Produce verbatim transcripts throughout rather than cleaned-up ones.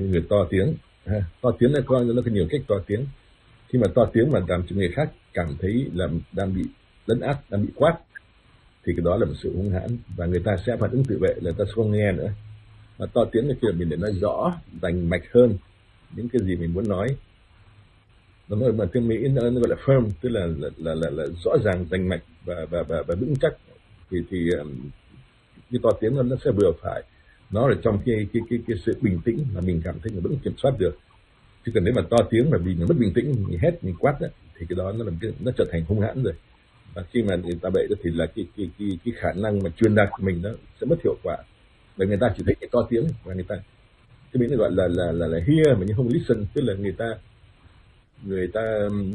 người to tiếng. Ha. To tiếng là có nó có nhiều cách to tiếng. Khi mà to tiếng mà làm cho người khác cảm thấy là đang bị lấn át, đang bị quát, thì cái đó là một sự hung hãn, và người ta sẽ phản ứng tự vệ, là ta sẽ không nghe nữa. Mà to tiếng là khi mình để nói rõ, rành mạch hơn những cái gì mình muốn nói. Nó nói mà tiếng Mỹ nó, nó gọi là firm, tức là là, là, là, là rõ ràng, rành mạch và và và, và vững chắc. Thì thì cái to tiếng nó, nó sẽ vừa phải, nó là trong cái cái cái cái sự bình tĩnh mà mình cảm thấy mình vẫn kiểm soát được. Chứ còn nếu mà to tiếng mà vì mình mất bình tĩnh, mình hét, mình quát đó, thì cái đó nó làm cái nó trở thành hung hãn rồi. Và khi mà người ta vậy đó thì là cái cái cái cái khả năng mà truyền đạt của mình nó sẽ mất hiệu quả. Bởi người ta chỉ thấy cái to tiếng, và người ta cái mình gọi là là là là hear mà nhưng không listen, tức là người ta người ta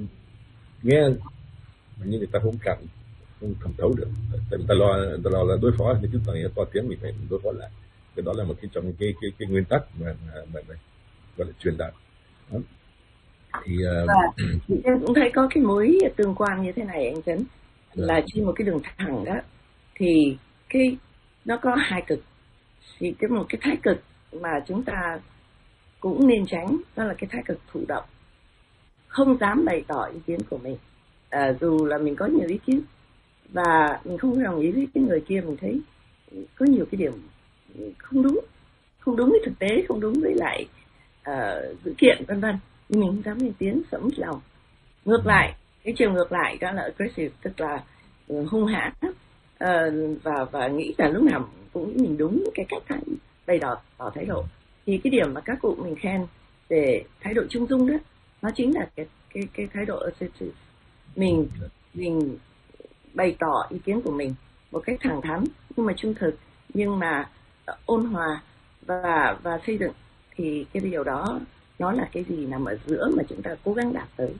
nghe mà nhưng người ta không cảm không thẩm thấu được. Tại vì ta lo ta lo là đối phó với cái toàn to tiếng, mình phải đối phó lại. Cái đó là một cái trong cái cái cái nguyên tắc mà mà, mà, mà gọi là truyền đạt. Đó. Thì uh... em cũng thấy có cái mối tương quan như thế này anh Trấn, là trên một cái đường thẳng đó thì cái nó có hai cực, thì cái một cái thái cực mà chúng ta cũng nên tránh, đó là cái thái cực thụ động, không dám bày tỏ ý kiến của mình, à, dù là mình có nhiều ý kiến và mình không đồng ý với cái người kia, mình thấy có nhiều cái điểm không đúng, không đúng với thực tế, không đúng với lại uh, sự kiện vân vân, nhưng mình không dám lên tiếng, sợ mất lòng. Ngược lại, cái chiều ngược lại đó là aggressive, tức là uh, hung hãn, uh, và và nghĩ là lúc nào cũng nghĩ mình đúng cái cách thái, bày tỏ tỏ thái độ. Thì cái điểm mà các cụ mình khen về thái độ trung dung đó, nó chính là cái cái cái thái độ assertive. Mình mình bày tỏ ý kiến của mình một cách thẳng thắn nhưng mà trung thực, nhưng mà ôn hòa và và xây dựng, thì cái điều đó nó là cái gì nằm ở giữa mà chúng ta cố gắng đạt tới.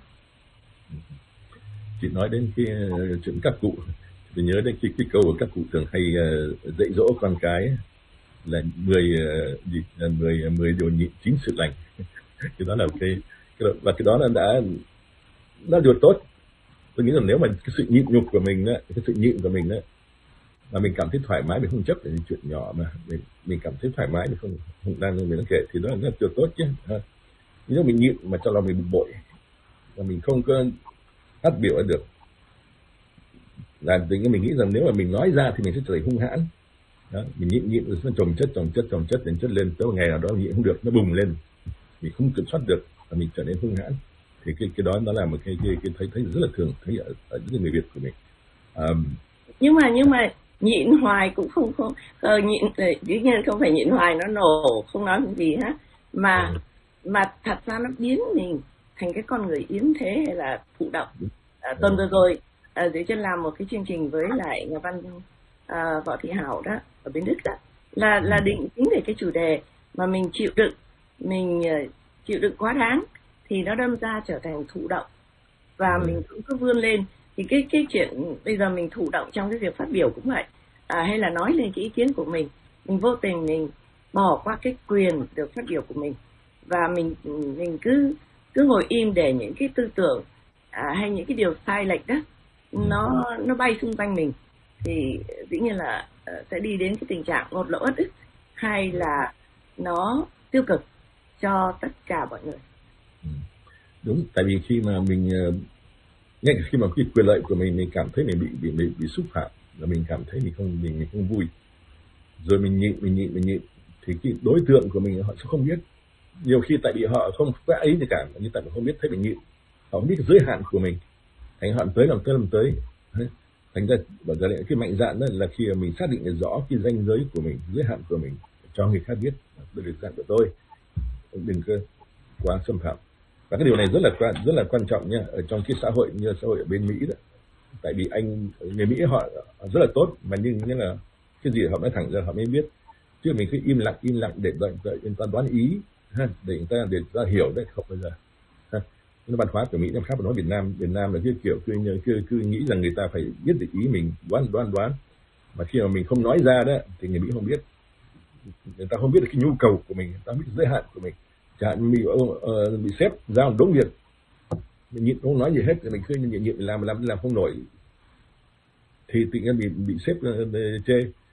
Chị nói đến cái chuyện các cụ, tôi nhớ đến cái, cái câu của các cụ thường hay uh, dạy dỗ con cái là mười uh, gì là mười mười điều nhịn chín sự lành. Cái đó là cái, cái và cái đó là đã nó điều tốt. Tôi nghĩ rằng nếu mà cái sự nhịn nhục của mình đó, cái sự nhịn của mình đó, mà mình cảm thấy thoải mái, mình không chấp những chuyện nhỏ mà mình, mình cảm thấy thoải mái, mình không không đang mình nó kể, thì đó là rất là điều tốt chứ. Nếu mình nhịn mà cho lòng mình bực bội và mình không có phát biểu được, là tự nhiên mình nghĩ rằng nếu mà mình nói ra thì mình sẽ trở thành hung hãn. Đó, mình nhịn nhịn rồi nó chồng chất chồng chất chồng chất đến chất lên, tới một ngày nào đó nhịn không được, nó bùng lên, mình không kiểm soát được và mình trở nên hung hãn. Thì cái cái đó nó là một cái cái, cái thấy thấy rất là thường thấy ở, ở những người Việt của mình. Um, nhưng mà nhưng mà nhịn hoài cũng không không uh, nhịn dĩ nhiên không phải nhịn hoài nó nổ không nói gì hết, mà ừ. mà thật ra nó biến mình thành cái con người yếm thế hay là thụ động. Uh, tuần vừa rồi uh, dưới chân làm một cái chương trình với lại nhà văn uh, Võ Thị Hảo đó ở bên Đức đó, là là định chính về cái chủ đề mà mình chịu đựng, mình uh, chịu đựng quá đáng thì nó đâm ra trở thành thụ động, và ừ. mình cũng cứ vươn lên. Thì cái cái chuyện bây giờ mình thụ động trong cái việc phát biểu cũng vậy, à, hay là nói lên cái ý kiến của mình, mình vô tình mình bỏ qua cái quyền được phát biểu của mình, và mình mình cứ cứ ngồi im để những cái tư tưởng à, hay những cái điều sai lệch đó nó nó bay xung quanh mình, thì dĩ nhiên là uh, sẽ đi đến cái tình trạng ngột lỗ uất ức, hay là nó tiêu cực cho tất cả mọi người. Đúng, tại vì khi mà mình ngay khi mà cái quyền lợi của mình mình cảm thấy mình bị bị bị, bị xúc phạm, là mình cảm thấy mình không mình, mình không vui, rồi mình nhịn mình nhịn mình nhịn thì cái đối tượng của mình họ sẽ không biết. Nhiều khi tại vì họ không có ấy gì cả, nhưng tại vì không biết thấy mình nhịn, họ không biết cái giới hạn của mình, thành họ tới làm tới làm tới. Thành ra bởi ra cái mạnh dạn đó là khi mà mình xác định được rõ cái ranh giới của mình, giới hạn của mình, cho người khác biết đây là giới hạn của tôi, đừng có quá xâm phạm. Và cái điều này rất là quan rất là quan trọng nha, ở trong cái xã hội như xã hội ở bên Mỹ đó. Tại vì anh người Mỹ họ rất là tốt, mà nhưng như là cái gì họ nói thẳng ra họ mới biết, chứ mình cứ im lặng im lặng để đợi đợi người ta đoán ý ha, để người ta để người ta hiểu đấy, không bao giờ ha. Nó văn hóa của Mỹ nó khác với nói Việt Nam. Việt Nam là cái kiểu cứ cứ cứ nghĩ rằng người ta phải biết được ý mình, đoán đoán đoán, mà khi mà mình không nói ra đó thì người Mỹ không biết, người ta không biết được cái nhu cầu của mình, người ta không biết giới hạn của mình. Chẳng hạn mình uh, bị sếp giao đúng việc, mình nhịn không nói gì hết, mình cứ nhịn nhịn làm làm làm không nổi, thì tự nhiên bị bị sếp uh, chê,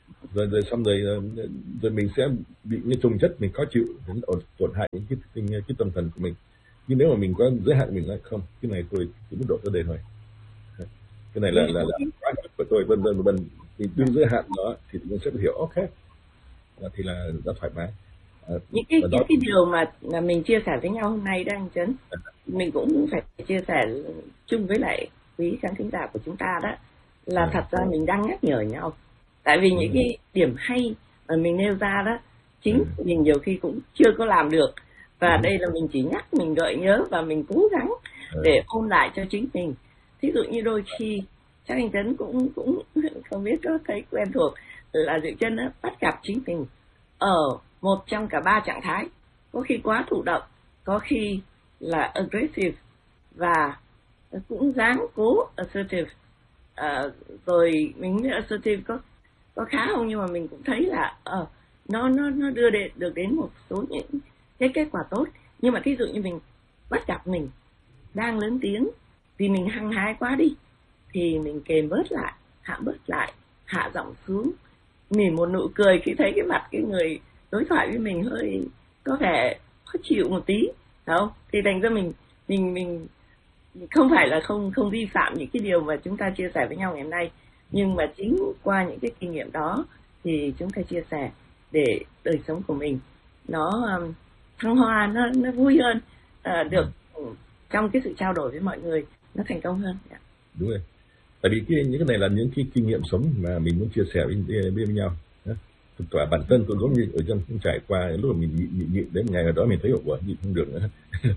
rồi rồi xong rồi rồi mình sẽ bị như trùng chất, mình khó chịu, đến tổn hại những cái, cái cái tâm thần của mình. Nhưng nếu mà mình có giới hạn, mình nói không, cái này tôi cái mức độ tôi đây thôi, cái này là là là quá sức của tôi, vân vân vân. Thì đưa giới hạn đó thì mình sẽ hiểu ok, thì là đã thoải mái. À, những cái những cái điều mà, mà mình chia sẻ với nhau hôm nay đó anh Trấn, mình cũng phải chia sẻ chung với lại quý khán thính giả của chúng ta đó, là à, thật ra mình đang nhắc nhở nhau. Tại vì những cái điểm hay mà mình nêu ra đó, chính ừ. mình nhiều khi cũng chưa có làm được, và ừ. đây là mình chỉ nhắc, mình gợi nhớ và mình cố gắng để ôn lại cho chính mình. Thí dụ như đôi khi chắc anh Trấn cũng cũng không biết có thấy quen thuộc là Diệu Chân bắt gặp chính mình ở một trong cả ba trạng thái, có khi quá thụ động, có khi là aggressive, và cũng dáng cố assertive. À, rồi mình biết assertive có có khá không, nhưng mà mình cũng thấy là uh, nó nó nó đưa đến, được đến một số những cái kết quả tốt. Nhưng mà thí dụ như mình bắt gặp mình đang lớn tiếng vì mình hăng hái quá đi, thì mình kềm bớt lại, hạ bớt lại, hạ giọng xuống, mỉm một nụ cười khi thấy cái mặt cái người đối thoại với mình hơi có vẻ khó chịu một tí, không? Thì thành ra mình mình mình không phải là không không vi phạm những cái điều mà chúng ta chia sẻ với nhau ngày hôm nay, nhưng mà chính qua những cái kinh nghiệm đó thì chúng ta chia sẻ để đời sống của mình nó um, thăng hoa, nó nó vui hơn, uh, được um, trong cái sự trao đổi với mọi người nó thành công hơn. Yeah. Đúng rồi. Tại vì cái, những cái này là những cái kinh nghiệm sống mà mình muốn chia sẻ với, với nhau. Thực tỏa bản thân tôi giống như ở trong cũng trải qua lúc mà mình nhịn nhịn nhịn đến ngày đó mình thấy ủa nhịn không được nữa.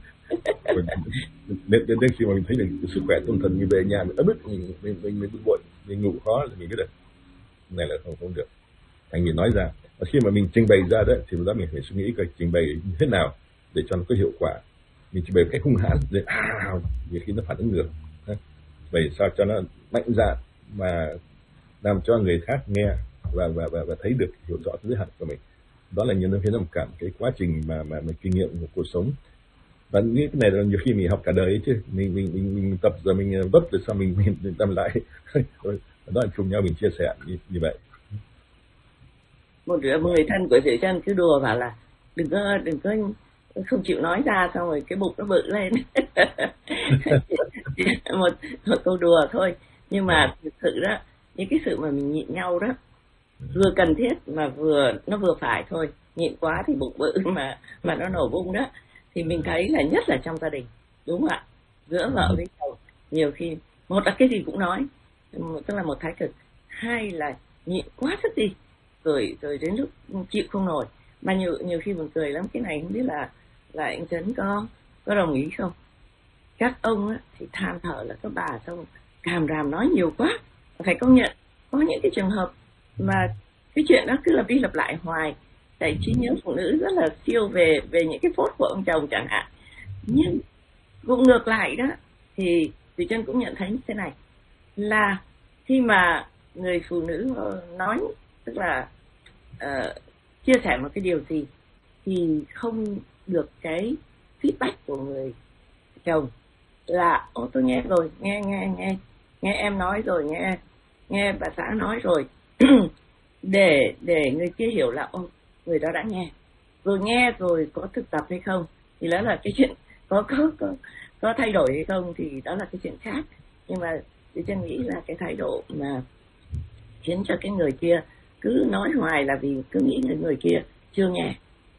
đến, đến, đến khi mà mình thấy được sức khỏe tâm thần, mình về nhà mình ấm ức, mình mình mình mình bực bội, mình ngủ khó thì mình biết được này là không không được. Thành mình nói ra, và khi mà mình trình bày ra đấy thì lúc đó mình phải suy nghĩ coi trình bày thế nào để cho nó có hiệu quả. Mình trình bày một cách hung hãn để à nhiều khi nó phản ứng ngược. Vậy sao cho nó mạnh dạn mà làm cho người khác nghe và và và, và thấy được, hiểu rõ cái giới hạn của mình. Đó là những cái một cảm cái quá trình mà mà mình kinh nghiệm của cuộc sống. Và những cái này là nhiều khi mình học cả đời ấy chứ, mình mình mình, mình tập rồi mình vấp rồi sau mình mình, mình tâm lại. Đó là cùng nhau mình chia sẻ như, như vậy. Một người thân của Diệu Chân cứ đùa bảo là đừng có đừng có không chịu nói ra, xong rồi cái bụng nó bự lên. một, một câu đùa thôi, nhưng mà thực sự đó, những cái sự mà mình nhịn nhau đó vừa cần thiết mà vừa nó vừa phải thôi. Nhịn quá thì bụng bự mà mà nó nổ bung đó, thì mình thấy là nhất là trong gia đình, đúng không ạ? Giữa vợ với chồng nhiều khi một là cái gì cũng nói, tức là một thái cực. Hai là nhịn quá sức đi, rồi rồi đến lúc chịu không nổi. Mà nhiều nhiều khi buồn cười lắm, cái này không biết là là anh Trấn có có đồng ý không? Các ông á, thì than thở là các bà xong càm ràm nói nhiều quá. Phải công nhận có những cái trường hợp mà cái chuyện đó cứ lặp đi lặp lại hoài. Tại trí nhớ phụ nữ rất là siêu về về những cái phốt của ông chồng chẳng hạn. Nhưng cũng ngược lại đó, thì Diệu Chân cũng nhận thấy như thế này, là khi mà người phụ nữ nói, tức là uh, chia sẻ một cái điều gì thì không được cái feedback của người chồng là ô tôi nghe rồi, nghe nghe nghe nghe em nói rồi, nghe nghe bà xã nói rồi, để để người kia hiểu là ô người đó đã nghe rồi, nghe rồi có thực tập hay không thì đó là cái chuyện, có có có có thay đổi hay không thì đó là cái chuyện khác. Nhưng mà tôi chân nghĩ là cái thái độ mà khiến cho cái người kia cứ nói hoài là vì cứ nghĩ người người kia chưa nghe,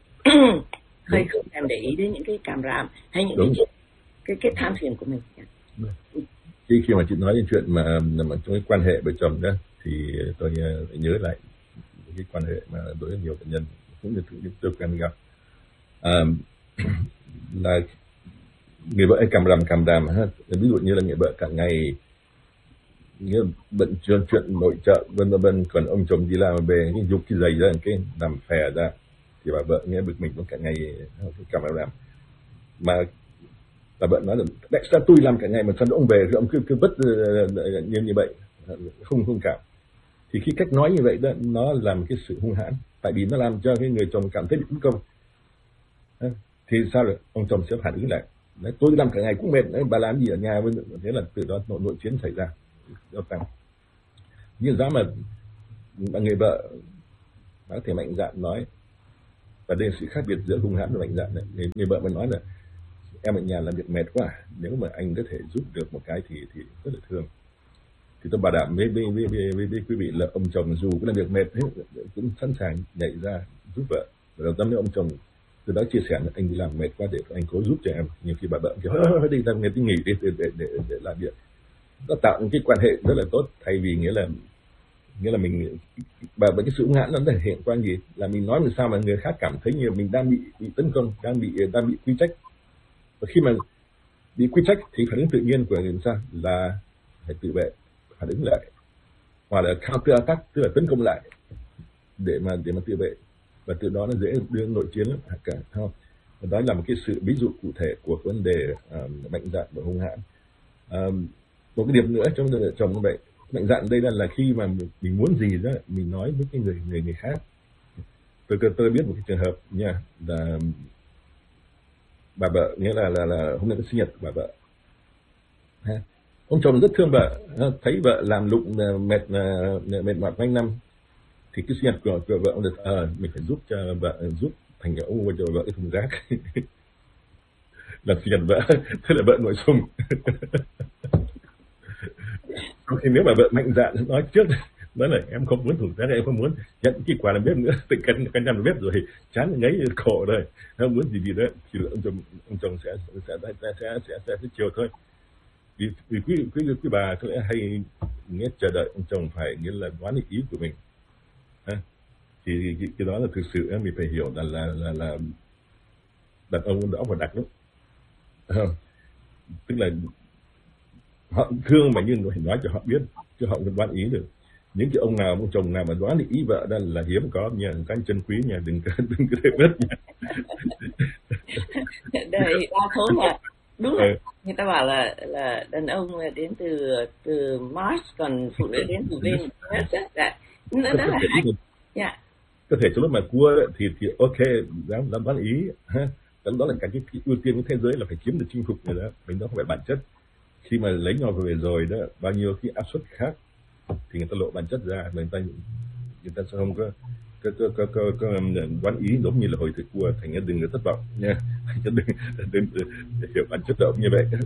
hơi không thèm để ý đến những cái cảm ràm hay những Đúng. cái cái cái than phiền của mình. Khi khi mà chị nói đến chuyện mà, mà trong cái quan hệ vợ chồng đó thì tôi nhớ lại cái quan hệ mà đối với nhiều bệnh nhân cũng như những tôi quen gặp, à, là người vợ ấy càm ràm càm ràm ha, ví dụ như là người vợ cả ngày như bận chuyện chuyện nội trợ vân vân, còn ông chồng đi làm về cái dục cái giày ra cái làm phè ra thì bà vợ nghe bực mình cũng cả ngày càm ràm, mà bà vợ nói là tại sao tôi làm cả ngày mà sao ông về thì ông cứ cứ vất như như vậy, không không cảm. Thì khi cách nói như vậy đó nó làm cái sự hung hãn, tại vì nó làm cho cái người chồng cảm thấy bị tấn công. Thì sao được, ông chồng sẽ phản ứng lại, đấy, tôi làm cả ngày cũng mệt, đấy, bà làm gì ở nhà, thế là từ đó nội, nội chiến xảy ra. Nhưng giá mà mà người vợ bác thể mạnh dạn nói, và đây là sự khác biệt giữa hung hãn và mạnh dạn này. Người, người vợ mới nói là em ở nhà làm việc mệt quá, nếu mà anh có thể giúp được một cái thì thì rất là thương. Thì tôi bảo đảm với, với, với, với, với quý vị là ông chồng dù có làm việc mệt hết cũng sẵn sàng nhảy ra giúp vợ. Và đầu tâm với ông chồng từ đó chia sẻ là anh đi làm mệt quá để anh cố giúp cho em. Nhiều khi bà vợ kiểu hơi đi làm nghề tí nghỉ để, để, để, để, để làm việc. Nó tạo một cái quan hệ rất là tốt, thay vì nghĩa là nghĩa là mình và với cái sự hung hãn nó thể hiện qua gì là mình nói làm sao mà người khác cảm thấy như mình đang bị bị tấn công, đang bị đang bị quy trách. Và khi mà bị quy trách thì phản ứng tự nhiên của người ta là phải tự vệ, phản ứng lại, hoặc là counter attack, tức là tấn công lại để mà để mà tự vệ, và từ đó nó dễ đưa nội chiến lắm cả, không? Và đó là một cái sự ví dụ cụ thể của vấn đề uh, mạnh dạn và hung hãn. Uh, một cái điểm nữa trong vợ chồng như vậy, mạnh dạn đây là là khi mà mình muốn gì đó mình nói với cái người người người khác. Tôi tôi biết một cái trường hợp nha, là bà vợ, nghĩa là là là hôm nay sinh nhật bà vợ, ha. Ông chồng rất thương vợ, thấy vợ làm lụng mệt mệt mỏi quanh năm, thì cái sinh nhật của, của vợ ông được ờ à, mình phải giúp cho vợ, giúp thành ông mua cho vợ cái thùng rác. Làm sinh nhật vợ, thế là vợ ngồi sùng. Có khi nếu mà vợ mạnh dạn nói trước, nói là em không muốn thùng rác, em không muốn nhận cái quà làm bếp nữa, tự cân cân làm bếp rồi chán ngấy khổ rồi, không muốn gì gì đó, thì ông chồng ông chồng sẽ sẽ sẽ sẽ sẽ, sẽ, sẽ, sẽ chiều thôi. Vì, vì quý, quý, quý bà có lẽ hay nghe chờ đợi ông chồng phải nghĩa là đoán ý của mình, ha. Thì cái, cái đó là thực sự mình phải hiểu là là là, là đàn ông đó và đặc lắm, không? Tức là họ thương mà nhưng phải nói cho họ biết, chứ họ không đoán ý được. Những cái ông nào ông chồng nào mà đoán được ý vợ đó là hiếm có nha, cái chân quý nha, đừng đừng có để mất nha. Đời đa số là đúng rồi. Người ta bảo là là đàn ông đến từ từ Mars, còn phụ nữ đến từ Venus. Nó đó là yeah. Có thể trong lúc mà cua thì thì ok, dám dám đoán ý, ha. Đó là cái, cái, cái ưu tiên của thế giới là phải chiếm được chinh phục người đó, mình đó không phải bản chất. Khi mà lấy nhau về rồi đó, bao nhiêu cái áp suất khác thì người ta lộ bản chất ra, người ta người ta sẽ không có có có có, có, có đoán ý giống như là hồi thực cua, thành ra đừng có thất vọng nha, đừng, đừng, đừng hiểu bản chất động như vậy.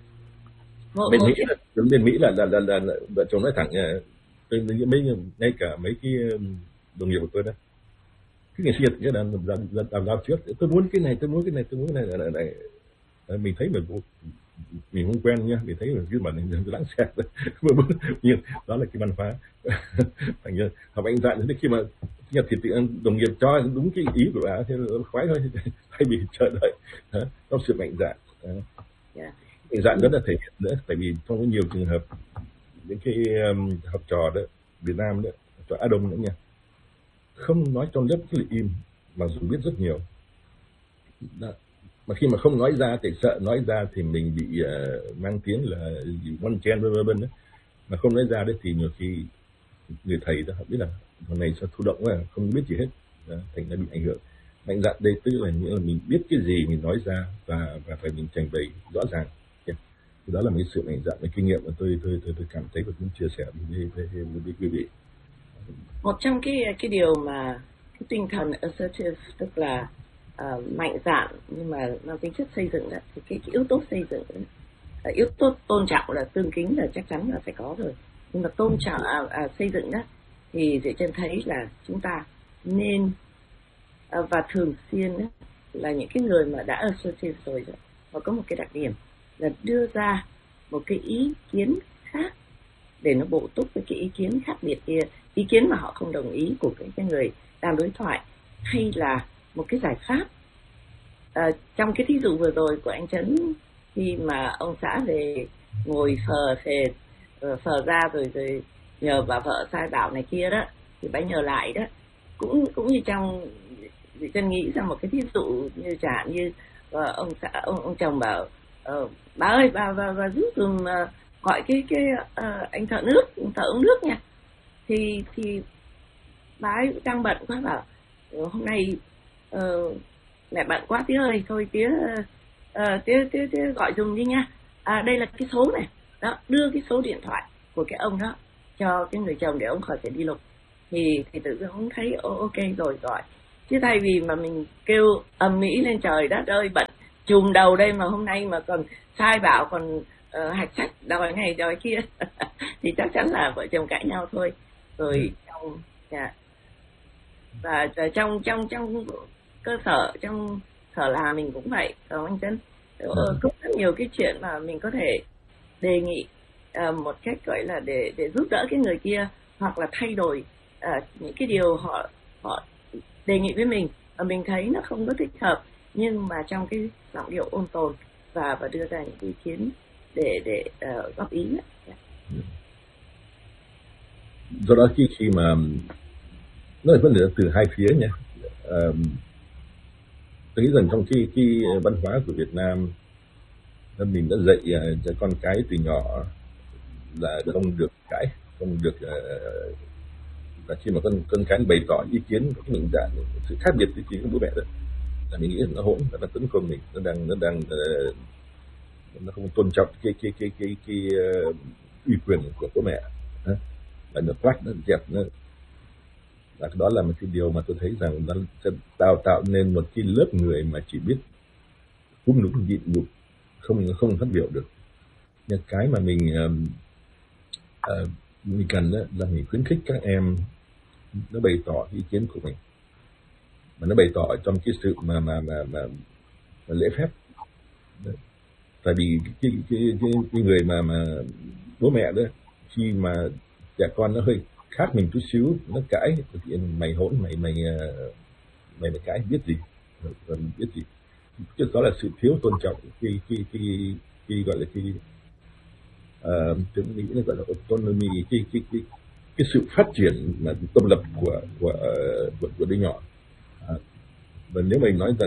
Bên Mỹ là bên Mỹ là là là, là, là vợ chồng nói thẳng nha, tôi mấy ngay cả mấy cái đồng nghiệp của tôi đó, cái ngày sinh nhật nghĩa là làm làm giao trước, tôi muốn cái này, tôi muốn cái này, tôi muốn cái này, này, này. Mình thấy mình mình không quen nha, mình thấy mình cứ mà mình lãng xẹt, nhưng đó là cái văn hóa. Thành ra họ mạnh dạn đến khi mà nhật thì đồng nghiệp cho đúng cái ý của bà, thế là khoái thôi, thay vì chờ đợi, có sự mạnh dạn. Yeah. Mạnh dạn rất là thể hiện nữa, tại vì trong nhiều trường hợp những cái um, học trò đó Việt Nam đó, học trò Á Đông nữa nha, không nói trong lớp rất là im, mà dù biết rất nhiều. Đó. Mà khi mà không nói ra thì sợ nói ra thì mình bị uh, mang tiếng là one chen vân vân, mà không nói ra đấy thì nhiều khi người thầy đó họ biết là hôm nay sao thụ động quá, không biết gì hết, đó, thành ra bị ảnh hưởng. Mạnh dạn đây tức là nghĩa là mình biết cái gì mình nói ra và và phải mình trình bày rõ ràng. Yeah. Đó là một cái sự mạnh dạn, cái kinh nghiệm mà tôi tôi tôi, tôi cảm thấy và cũng chia sẻ với với, với, với quý vị. Một trong cái cái điều mà cái tinh thần assertive, tức là uh, mạnh dạn nhưng mà mang tính chất xây dựng đó, thì cái, cái yếu tố xây dựng đó, uh, yếu tố tôn trọng là tương kính là chắc chắn là phải có rồi, nhưng mà tôn trọng à, à, xây dựng đó thì Diệu Chân thấy là chúng ta nên à, và thường xuyên đó, là những cái người mà đã assertive rồi đó, họ có một cái đặc điểm là đưa ra một cái ý kiến khác để nó bổ túc với cái ý kiến khác biệt kia, ý kiến mà họ không đồng ý của cái, cái người đang đối thoại, hay là một cái giải pháp. À, trong cái thí dụ vừa rồi của anh Trấn, khi mà ông xã về ngồi phờ phệt phờ ra rồi rồi nhờ bà vợ sai bảo này kia đó, thì bà nhờ lại đó, cũng cũng như trong Chân nghĩ ra một cái thí dụ như chẳng như uh, ông xã ông ông chồng bảo uh, bà ơi bà bà, bà giúp dùm uh, gọi cái cái uh, anh thợ nước thợ uống nước nha, thì thì bà ấy đang bận quá, bảo hôm nay uh, mẹ bận quá tía ơi, thôi tía uh, tía, tía tía gọi dùm đi nha, à, đây là cái số này đó, đưa cái số điện thoại của cái ông đó cho cái người chồng để ông khỏi phải đi lục. thì thì tự dưng thấy ok rồi gọi. Chứ thay vì mà mình kêu ầm ĩ lên trời đất ơi, bận chùm đầu đây mà hôm nay mà còn sai bảo, còn uh, hạch sách đòi này đòi kia thì chắc chắn là vợ chồng cãi nhau thôi. Rồi trong yeah. Và trong trong trong cơ sở, trong sở là mình cũng vậy, không anh Trấn? Cũng rất nhiều cái chuyện mà mình có thể đề nghị uh, một cách gọi là để để giúp đỡ cái người kia, hoặc là thay đổi uh, những cái điều họ họ đề nghị với mình và mình thấy nó không có thích hợp, nhưng mà trong cái giọng điệu ôn tồn và và đưa ra những ý kiến để để uh, góp ý. Yeah. Do đó khi khi mà nó là vấn đề từ hai phía nhé. Uh, tôi nghĩ rằng trong cái cái văn hóa của Việt Nam, mình đã dạy uh, cho con cái từ nhỏ là không được cãi, không được uh, và khi mà con con cái bày tỏ ý kiến có những dạng sự khác biệt ý kiến của bố mẹ đó, là mình nghĩ nó hỗn, nó đang tấn công mình, nó đang nó đang uh, nó không tôn trọng cái cái cái cái cái uh, uy quyền của bố mẹ, uh, và nó quát, nó dẹp, nó và đó là một cái điều mà tôi thấy rằng nó sẽ đào tạo nên một cái lớp người mà chỉ biết cúm núm nhịn nhục, không không phát biểu được. Nhưng cái mà mình uh, uh, mình cần đó là mình khuyến khích các em nó bày tỏ ý kiến của mình, mà nó bày tỏ trong cái sự mà mà mà, mà, mà lễ phép. Đấy. Tại vì cái cái, cái cái người mà mà bố mẹ đó, khi mà trẻ con nó hơi khác mình chút xíu, nó cãi mày hỗn, mày mày mày mày cãi biết gì, rồi biết gì, chứ đó là sự thiếu tôn trọng. Khi khi khi khi gọi là khi uh, tiếng Mỹ nó gọi là autonomy, cái cái cái cái sự phát triển mà tâm lập của của của, của đứa nhỏ. À, và nếu mình nói rằng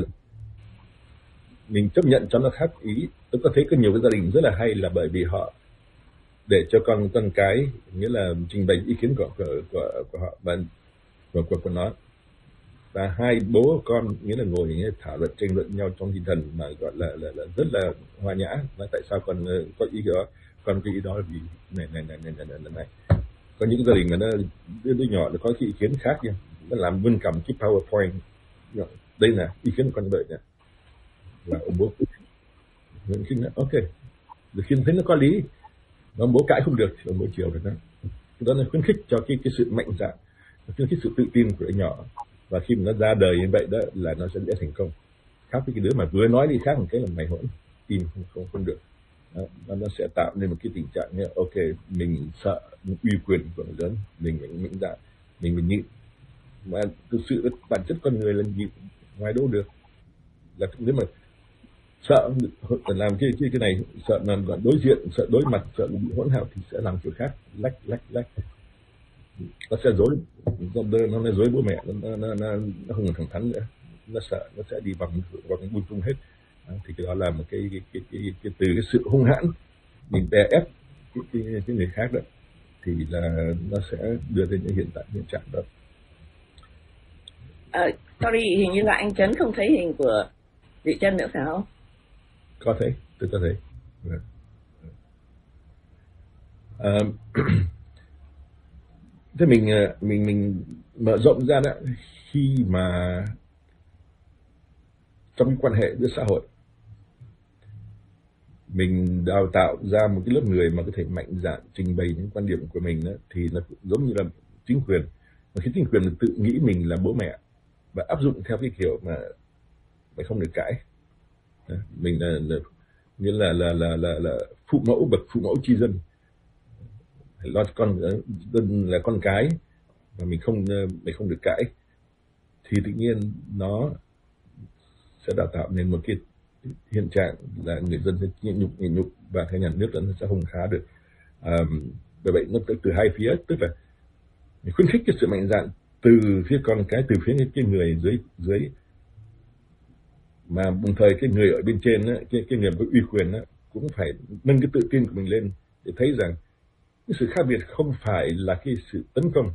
mình chấp nhận cho nó khác ý, tôi có thấy có nhiều cái gia đình rất là hay là bởi vì họ để cho con con cái, nghĩa là trình bày ý kiến của của của, của họ và của, của của nó, và hai bố con nghĩa là ngồi nghe thảo luận tranh luận nhau trong tinh thần mà gọi là là, là rất là hòa nhã. Nói tại sao con có ý đó, con cái ý đó vì này này này này này này, này. Có những gia đình mà nó đứa, đứa nhỏ nó có cái ý kiến khác nha, nó làm vươn cầm cái PowerPoint, đây là ý kiến của con đợi nè, và ông bố những khi nó ok, được khi thấy nó có lý, ông bố cãi không được thì ông bố chiều được đó. Đó là khuyến khích cho cái cái sự mạnh dạn, khuyến khích sự tự tin của đứa nhỏ, và khi mà nó ra đời như vậy đó là nó sẽ dễ thành công. Khác với cái đứa mà vừa nói đi khác một cái là mày hỗn, im không không không được. Đó, nó sẽ tạo nên một cái tình trạng như ok, mình sợ uy quyền của người lớn, mình mình mạnh dạn, mình mình nhịn, mà thực sự bản chất con người là nhịn ngoài đâu được. Là nếu mà sợ làm cái cái cái này, sợ làm đối diện, sợ đối mặt, sợ bị hỗn hào thì sẽ làm kiểu khác, lách lách lách, nó sẽ dối, nó nó dối bố mẹ, nó nó nó nó không còn thẳng thắn nữa, nó sợ, nó sẽ đi vòng vòng bung tung hết. Đó, thì cái đó là một cái cái cái, cái, cái từ cái sự hung hãn mình đè ép cái, cái, cái người khác đó, thì là nó sẽ đưa đến những hiện tại hiện trạng đó. Uh, sorry, hình như là anh Trấn không thấy hình của chị Trân nữa phải không? Có thấy, tôi có thấy. À, thế mình mình mình mở rộng ra đó, khi mà trong quan hệ giữa xã hội mình đào tạo ra một cái lớp người mà có thể mạnh dạn trình bày những quan điểm của mình đó, thì nó giống như là chính quyền, mà khi chính quyền tự nghĩ mình là bố mẹ và áp dụng theo cái kiểu mà mày không được cãi, mình là, là nghĩa là là là là, là phụ mẫu, bậc phụ mẫu tri dân, lo con dân là con cái mà mình không mình không được cãi, thì tự nhiên nó sẽ đào tạo nên một cái hiện trạng là người dân sẽ nhịn nhục nhịn nhục và cái nhà nước nó sẽ không khá được. À, bởi vậy nó từ hai phía, tức là mình khuyến khích cái sự mạnh dạn từ phía con cái, từ phía cái người dưới dưới mà đồng thời cái người ở bên trên đó, cái cái người có uy quyền đó, cũng phải nâng cái tự tin của mình lên để thấy rằng cái sự khác biệt không phải là cái sự tấn công,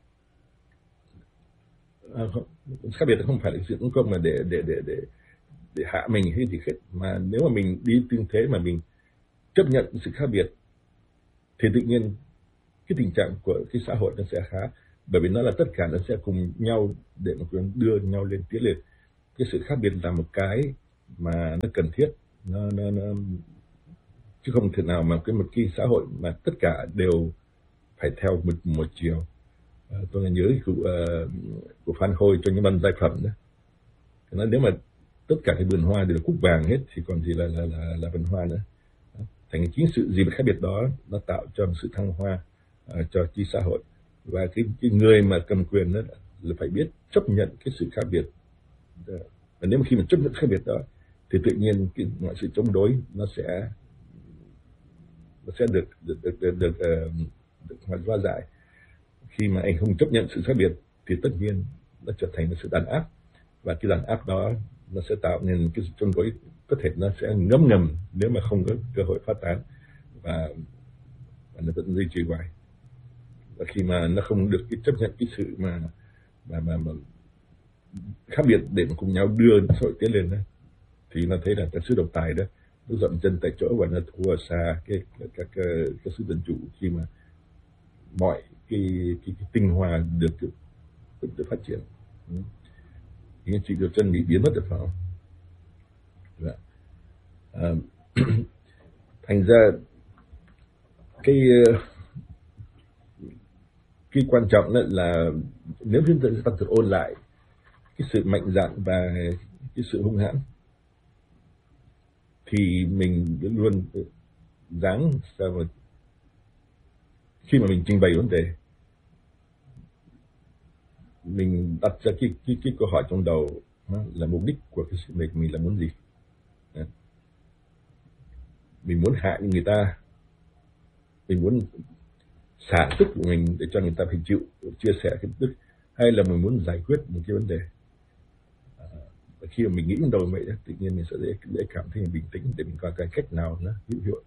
à, không, khác biệt không phải là sự tấn công mà để để để để để hạ mình hay gì hết, mà nếu mà mình đi tương thế mà mình chấp nhận sự khác biệt thì tự nhiên cái tình trạng của cái xã hội nó sẽ khá. bởi vì nó là tất cả nó sẽ cùng nhau để mà đưa nhau lên tiến lên. Cái sự khác biệt là một cái mà nó cần thiết, nó, nó, nó chứ không thể nào mà cái một cái xã hội mà tất cả đều phải theo một một chiều. À, tôi là nhớ của, uh, của Phan Khôi cho những băng giai phẩm đó. Nó nếu mà tất cả cái vườn hoa đều là cúc vàng hết thì còn gì là là là, là vườn hoa nữa. Thành chính sự gì mà khác biệt đó nó tạo cho một sự thăng hoa uh, cho chi xã hội, và cái, cái người mà cầm quyền đó là phải biết chấp nhận cái sự khác biệt. Và nếu mà khi mà chấp nhận khác biệt đó thì tự nhiên cái, mọi sự chống đối nó sẽ nó sẽ được được được được, được, uh, được hóa giải. Khi mà anh không chấp nhận sự khác biệt thì tất nhiên nó trở thành một sự đàn áp, và cái đàn áp đó nó sẽ tạo nên cái sự chống đối có thể nó sẽ ngấm ngầm nếu mà không có cơ hội phát tán, và, và nó vẫn duy trì hoài. Và khi mà nó không được cái chấp nhận cái sự mà mà mà, mà khác biệt để mà cùng nhau đưa xã hội tiến lên đó, thì nó thấy là cái sự độc tài đó nó dậm chân tại chỗ và nó thua xa cái các cái, cái, cái sự dân chủ, khi mà mọi cái cái, cái tinh hoa được được, được, được phát triển. Những chị được chân bị biến mất được phải không? Dạ. À, thành ra cái cái quan trọng là nếu chúng ta ta thực ôn lại cái sự mạnh dạn và cái sự hung hãn thì mình luôn dáng sao mà khi mà mình trình bày vấn đề, mình đặt ra cái cái cái câu hỏi trong đầu là mục đích của cái sự mình mình là muốn gì. Mình muốn hại người ta, mình muốn xả tức của mình để cho người ta phải chịu chia sẻ cái tức, hay là mình muốn giải quyết một cái vấn đề. À, và khi mà mình nghĩ trong đầu vậy đó, tự nhiên mình sẽ dễ, dễ cảm thấy bình tĩnh để mình coi cái cách nào nó hữu hiệu.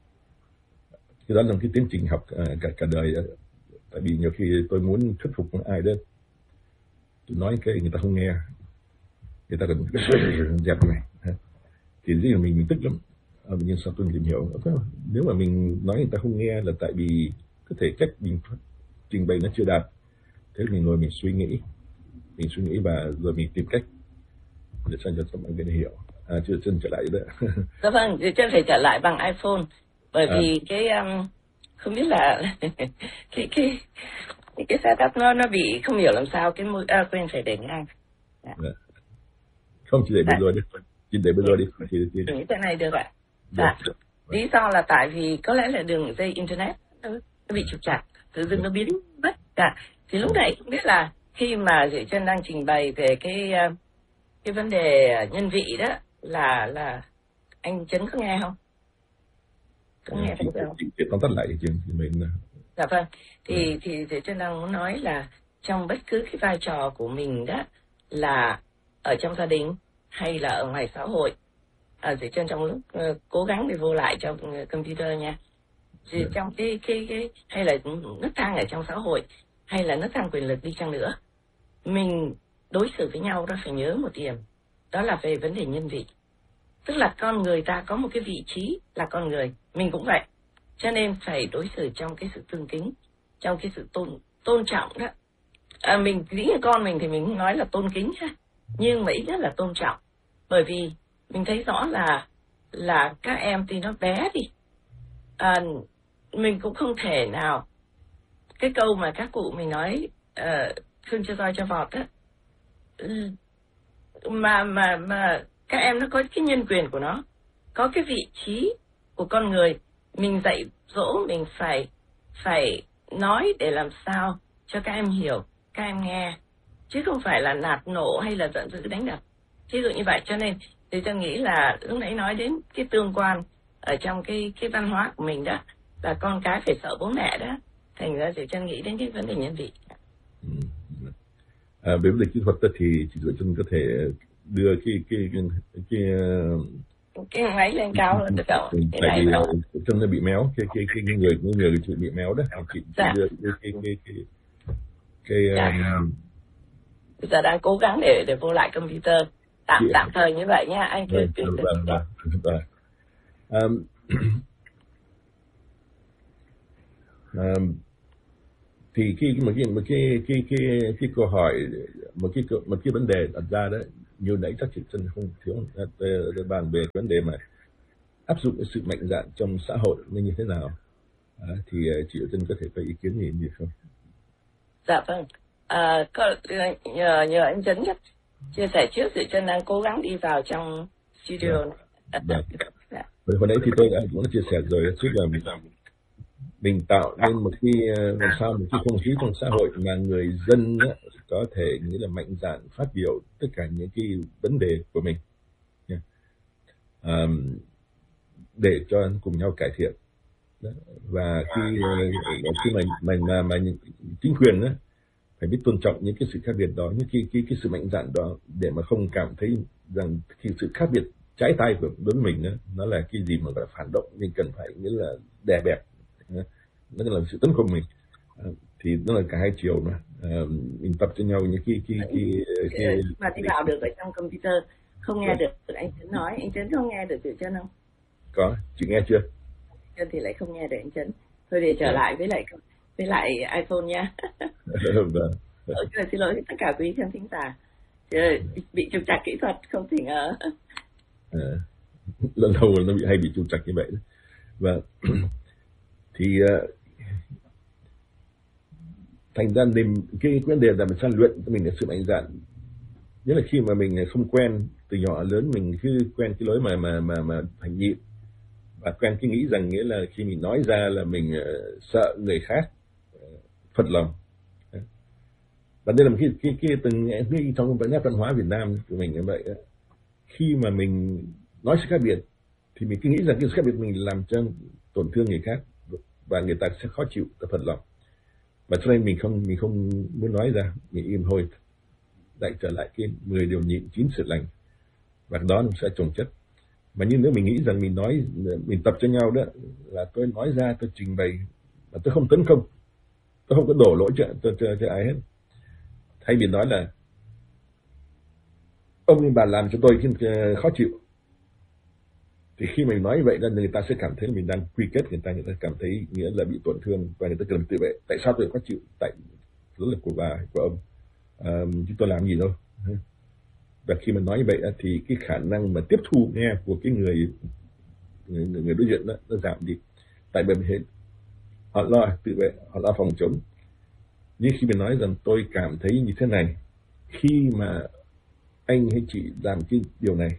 Cái đó là một cái tiến trình học cả cả đời đó. Tại vì nhiều khi tôi muốn thuyết phục một ai đó, tôi nói cái người ta không nghe, người ta còn dẹp này, thì dĩ nhiên mình mình tức lắm. À, nhưng sao tôi tìm hiểu, nếu mà mình nói người ta không nghe là tại vì có thể cách mình trình bày nó chưa đạt. Thế mình ngồi mình suy nghĩ, mình suy nghĩ và rồi mình tìm cách để sao cho các bạn biết hiểu. À, chưa chân trở lại đó. Dạ vâng, thì chân phải trở lại bằng iPhone, bởi à. vì cái um, không biết là cái cái cái setup nó nó bị không hiểu làm sao cái môi à, quên phải để ngang. Dạ. Dạ. Không, chỉ để bây giờ đi, chỉ để bây giờ đi. Chỉ để như thế này được ạ. Dạ. Lý do là tại vì có lẽ là đường dây internet nó bị trục trặc, tự dưng nó biến mất. Dạ. Thì lúc này không biết là khi mà Duy Chân đang trình bày về cái cái vấn đề nhân vị đó là là anh Trấn có nghe không? Có nghe thấy không? Chị tóm tắt lại chuyện của mình. Dạ vâng. Thì ừ. thì Duy Chân đang muốn nói là trong bất cứ cái vai trò của mình đó, là ở trong gia đình hay là ở ngoài xã hội, ở dưới chân trong lúc uh, cố gắng để vô lại cho uh, computer nha. Thì yeah. trong cái cái cái hay là nấc thang ở trong xã hội hay là nấc thang quyền lực đi chăng nữa, mình đối xử với nhau đó phải nhớ một điểm, đó là về vấn đề nhân vị. Tức là con người ta có một cái vị trí là con người, mình cũng vậy. Cho nên phải đối xử trong cái sự tương kính, trong cái sự tôn tôn trọng đó. À, mình dĩ nhiên con mình thì mình không nói là tôn kính ha, nhưng mà ít nhất là tôn trọng. Bởi vì mình thấy rõ là là các em thì nó bé đi, à, mình cũng không thể nào cái câu mà các cụ mình nói uh, khương cho roi cho vọt á, mà mà mà các em nó có cái nhân quyền của nó, có cái vị trí của con người, mình dạy dỗ mình phải phải nói để làm sao cho các em hiểu, các em nghe, chứ không phải là nạt nổ hay là giận dữ đánh đập, ví dụ như vậy. Cho nên thì tôi nghĩ là lúc nãy nói đến cái tương quan ở trong cái cái văn hóa của mình đó, là con cái phải sợ bố mẹ đó, thành ra thì chân nghĩ đến cái vấn đề nhân vị. Ừ. À, về vấn đề kỹ thuật thì chị Duy Chân có thể đưa cái cái cái cái cái máy lên cao hơn được không? Tại vì chân nó bị méo, cái cái cái người cái người chị bị méo đó, chị dạ. đưa cái cái cái cái cái dạ. um... bây giờ đang cố gắng để để vô lại computer tạm chị... tạm thời như vậy nha anh. Cứ cứ vâng vâng vâng. Um, thì khi một cái một cái cái cái cái câu hỏi, một cái một cái vấn đề đặt ra đó, như nãy chắc chị Trân không thiếu bàn về vấn đề mà áp dụng cái sự mạnh dạn trong xã hội nên như thế nào, à, thì chị Trân có thể có ý kiến gì gì không? Dạ vâng, à, có, nhờ nhờ anh Trấn chia sẻ trước, thì Trân đang cố gắng đi vào trong studio. Dạ. Dạ. Hồi nãy thì tôi đã cũng đã chia sẻ rồi, trước là mình, mình tạo nên một cái làm sao một cái không khí trong xã hội mà người dân á, có thể nghĩa là mạnh dạn phát biểu tất cả những cái vấn đề của mình, yeah. à, để cho cùng nhau cải thiện. Đó. Và khi khi mà mà mà, mà chính quyền á, phải biết tôn trọng những cái sự khác biệt đó, những cái cái cái sự mạnh dạn đó, để mà không cảm thấy rằng cái sự khác biệt trái tay của đối với mình đó, nó là cái gì mà gọi là phản động, mình cần phải nghĩa là đè bẹp, nó là sự tấn công mình, thì nó là cả hai chiều mà, à, mình tập cho nhau những cái cái cái, cái, cái mà đi vào được ở trong computer không nghe được, được anh Trấn nói, anh Trấn không nghe được từ Trân không? Có, chị nghe chưa? Trân thì lại không nghe được anh Trấn. Thôi để trở yeah. lại với lại với lại iPhone nha. Vâng. Ờ, xin lỗi tất cả quý khán thính giả, bị trục trặc kỹ thuật không thể ngờ. À, lần đầu nó bị hay bị trục trặc như vậy. Và thì uh, thành ra nên cái vấn đề là mình san luyện cho mình là sự mạnh dạn, nhất là khi mà mình không quen từ nhỏ lớn, mình cứ quen cái lối mà mà mà mà thành nhịn, và quen cái nghĩ rằng nghĩa là khi mình nói ra là mình uh, sợ người khác uh, phật lòng. Và đây là một cái cái cái từng cái trong nét văn hóa Việt Nam của mình như vậy đó. Khi mà mình nói sự khác biệt thì mình cứ nghĩ rằng cái sự khác biệt mình làm cho tổn thương người khác và người ta sẽ khó chịu, ta phật lòng, và cho nên mình không mình không muốn nói ra, mình im thôi, lại trở lại cái mười điều nhịn chín sự lành, và đó nó sẽ chồng chất. Mà như nếu mình nghĩ rằng mình nói, mình tập cho nhau đó là tôi nói ra, tôi trình bày và tôi không tấn công, tôi không có đổ lỗi cho cho, cho, cho ai hết, thay vì nói là ông bà làm cho tôi khó chịu, thì khi mình nói vậy là người ta sẽ cảm thấy mình đang quy kết người ta, người ta cảm thấy nghĩa là bị tổn thương và người ta cần tự vệ. Tại sao tôi khó chịu? Tại lỗi là của bà, của ông, à, chứ tôi làm gì đâu. Và khi mà nói như vậy thì cái khả năng mà tiếp thu nghe của cái người người, người đối diện đó nó giảm đi. Tại bởi vì họ lo tự vệ, họ lo phòng chống. Nhưng khi mình nói rằng tôi cảm thấy như thế này khi mà anh hay chị làm cái điều này,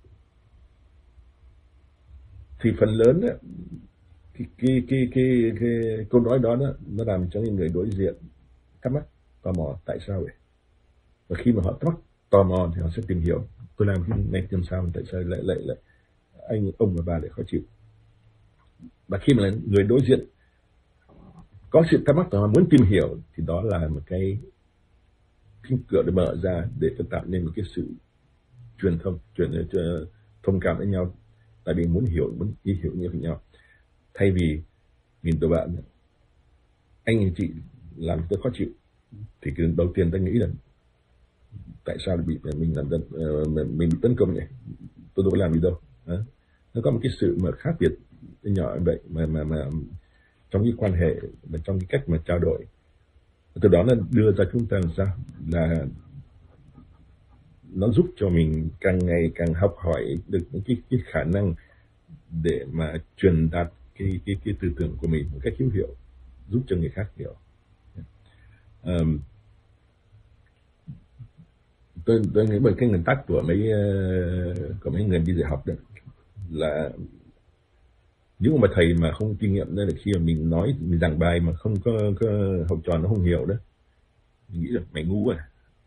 thì phần lớn đó, cái, cái, cái, cái, cái câu nói đó, đó nó làm cho những người đối diện thắc mắc, tò mò tại sao vậy. Và khi mà họ thắc mắc, tò mò thì họ sẽ tìm hiểu tôi làm cái này làm sao, tại sao lại lại lại anh ông và bà lại khó chịu. Và khi mà người đối diện có sự thắc mắc và họ muốn tìm hiểu thì đó là một cái cánh cửa được mở ra để cho tạo nên một cái sự truyền thông, truyền thông cảm với nhau. Tại vì muốn hiểu, muốn ý hiểu như với nhau. Thay vì nhìn tụi bạn, anh chị làm tôi khó chịu, thì cái đầu tiên ta nghĩ là tại sao bị mình làm mình bị tấn công vậy? Tôi đâu có làm gì đâu. Đó. Nó có một cái sự mà khác biệt nhỏ vậy mà mà mà trong cái quan hệ, mà trong cái cách mà trao đổi. Từ đó nó đưa ra chúng ta làm sao là nó giúp cho mình càng ngày càng học hỏi được những cái, cái khả năng để mà truyền đạt cái cái cái tư tưởng của mình một cách hữu hiệu, giúp cho người khác hiểu. Um, tôi tôi nghĩ bởi cái nguyên tắc của mấy của mấy người đi dạy học đó là những mà thầy mà không kinh nghiệm đó là khi mà mình nói, mình giảng bài mà không có, có học trò nó không hiểu đó, mình nghĩ là mày ngu à,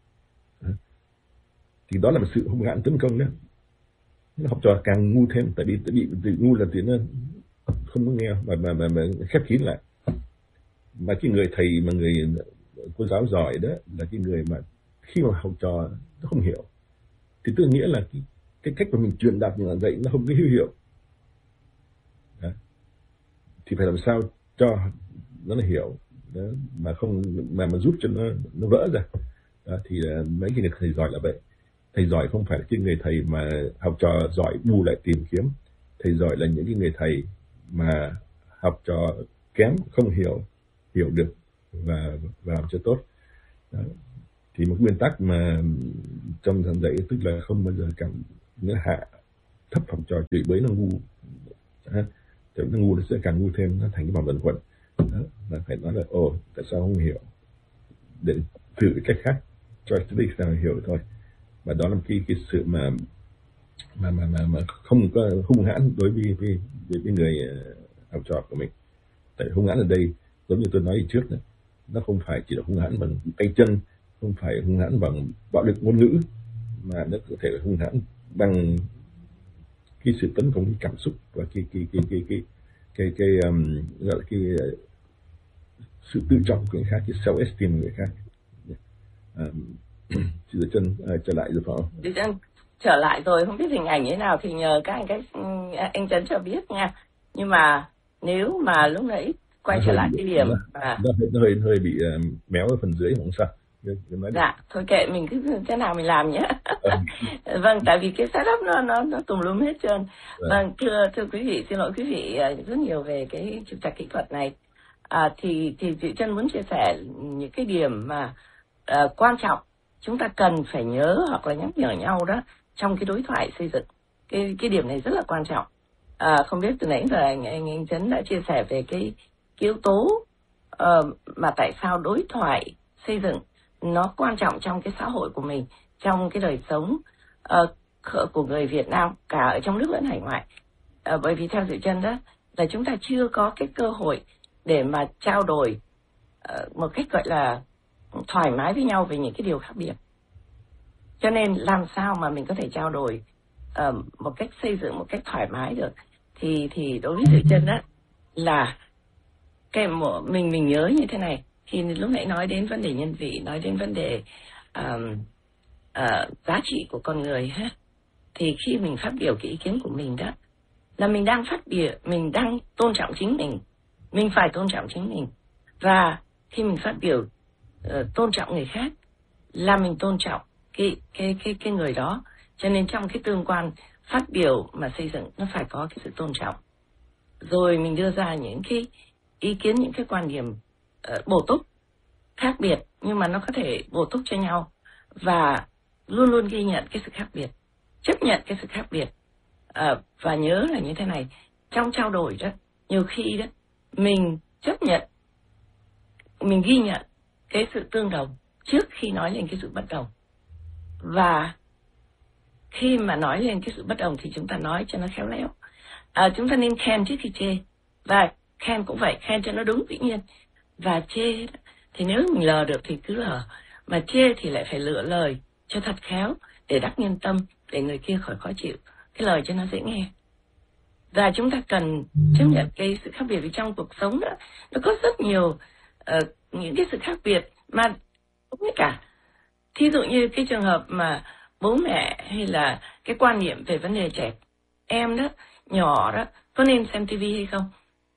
thì đó là một sự hung hãn tấn công đó. Nó học trò càng ngu thêm, tại vì tại vì tự ngu là thì nó không có nghe mà mà mà, mà khép kín lại. Mà cái người thầy mà người cô giáo giỏi đó là cái người mà khi mà học trò nó không hiểu thì tức nghĩa là cái, cái cách mà mình truyền đạt như là vậy nó không có hữu hiệu. Đó. Thì phải làm sao cho nó là hiểu đó, mà không mà mà giúp cho nó nó vỡ ra. Đó, thì uh, mấy cái người thầy giỏi là vậy. Thầy giỏi không phải là cái người thầy mà học trò giỏi bù lại tìm kiếm. Thầy giỏi là những cái người thầy mà học trò kém không hiểu hiểu được và và làm cho tốt. Đó. Thì một nguyên tắc mà trong thần dạy tức là không bao giờ cảm nghĩa hạ thấp học trò, chửi bới nó ngu, thì nó ngu nó sẽ càng ngu thêm, nó thành cái vòng luẩn quẩn. Là phải nói là ồ tại sao không hiểu, để thử cách khác cho tới sao hiểu thôi. Và đó là một cái cái sự mà mà mà mà, mà không có hung hãn đối với với, với, với người học trò của mình. Tại hung hãn ở đây giống như tôi nói trước nữa, nó không phải chỉ là hung hãn bằng tay chân, không phải hung hãn bằng bạo lực ngôn ngữ, mà nó có thể là hung hãn bằng cái sự tấn công cái cảm xúc và cái cái cái cái cái cái, cái um, gọi là cái uh, sự tự trọng của người khác, cái self esteem của người khác. Um, chị Dư Chân uh, trở lại rồi phải không? Dư Chân trở lại rồi, không biết hình ảnh như thế nào thì nhờ các anh, các anh Trấn cho biết nha. Nhưng mà nếu mà lúc nãy quay nó trở lại cái điểm nó, mà nó, nó hơi hơi bị uh, méo ở phần dưới không sao. Nói dạ thôi kệ mình cứ thế nào mình làm nhé. Vâng, tại vì cái setup nó nó nó tùm lum hết trơn. Vâng, vâng thưa thưa quý vị, xin lỗi quý vị rất nhiều về cái trục trặc kỹ thuật này. À, thì thì chị Chân muốn chia sẻ những cái điểm mà uh, quan trọng chúng ta cần phải nhớ hoặc là nhắc nhở nhau đó trong cái đối thoại xây dựng. Cái cái điểm này rất là quan trọng. À, không biết từ nãy giờ anh anh anh Trấn đã chia sẻ về cái, cái yếu tố uh, mà tại sao đối thoại xây dựng nó quan trọng trong cái xã hội của mình, trong cái đời sống uh, của người Việt Nam cả ở trong nước lẫn hải ngoại. Uh, bởi vì theo Dư Chân đó là chúng ta chưa có cái cơ hội để mà trao đổi uh, một cách gọi là thoải mái với nhau về những cái điều khác biệt. Cho nên làm sao mà mình có thể trao đổi uh, một cách xây dựng, một cách thoải mái được, thì thì đối với Dư Chân đó là cái mình mình nhớ như thế này. Thì lúc nãy nói đến vấn đề nhân vị, nói đến vấn đề uh, uh, giá trị của con người ha, thì khi mình phát biểu cái ý kiến của mình đó là mình đang phát biểu, mình đang tôn trọng chính mình, mình phải tôn trọng chính mình. Và khi mình phát biểu uh, tôn trọng người khác là mình tôn trọng cái cái cái cái người đó. Cho nên trong cái tương quan phát biểu mà xây dựng nó phải có cái sự tôn trọng. Rồi mình đưa ra những cái ý kiến, những cái quan điểm uh, bổ túc khác biệt, nhưng mà nó có thể bổ túc cho nhau, và luôn luôn ghi nhận cái sự khác biệt, chấp nhận cái sự khác biệt. Uh, và nhớ là như thế này, trong trao đổi đó, nhiều khi đó mình chấp nhận, mình ghi nhận cái sự tương đồng trước khi nói lên cái sự bất đồng. Và khi mà nói lên cái sự bất đồng thì chúng ta nói cho nó khéo léo. À, chúng ta nên khen trước khi chê, và khen cũng vậy, khen cho nó đúng dĩ nhiên. Và chê thì nếu mình lờ được thì cứ lờ, mà chê thì lại phải lựa lời cho thật khéo để đắc nhân tâm, để người kia khỏi khó chịu, cái lời cho nó dễ nghe. Và chúng ta cần chấp nhận cái sự khác biệt, vì trong cuộc sống đó nó có rất nhiều uh, những cái sự khác biệt mà cũng như cả. Thí dụ như cái trường hợp mà bố mẹ hay là cái quan niệm về vấn đề trẻ em đó, nhỏ đó, có nên xem tivi hay không?